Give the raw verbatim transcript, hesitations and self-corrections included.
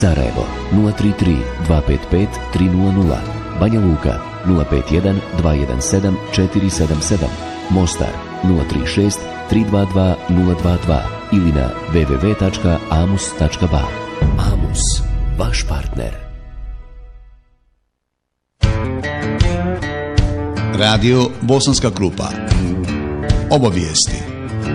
Sarajevo nula tri tri dva pet pet tri nula nula, Banja Luka nula pet jedan dva jedan sedam četiri sedam sedam, Mostar nula tri šest tri dva dva nula dva dva ili na w w w tačka amus tačka ba. Amus, vaš partner. Radio Bosanska Krupa. Obavijesti.